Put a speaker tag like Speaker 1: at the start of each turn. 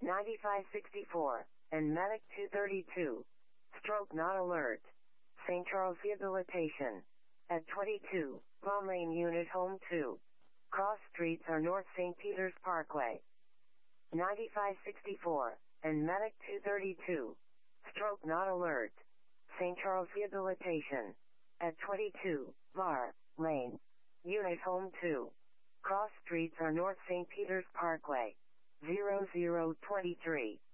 Speaker 1: 9564, and Medic 232. Stroke not alert. St. Charles Rehabilitation. At 22, Palm Lane Unit Home 2. Cross streets are North St. Peter's Parkway. 9564, and Medic 232. Stroke not alert. St. Charles Rehabilitation. At 22, Bar Lane. Unit Home 2. Cross streets are North St. Peter's Parkway. 0023.